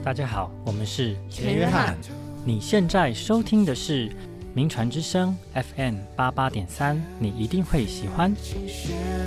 大家好，我们是全约翰。 你现在收听的是名传之声 FM 88.3，你一定会喜欢。